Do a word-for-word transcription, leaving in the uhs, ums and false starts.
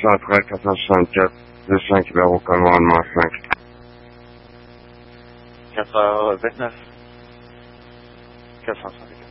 soixante-treize quatre cent soixante-quatre deux cinq vers au commandement cinq. quatre heures vingt-neuf. quatre cent soixante-quatre.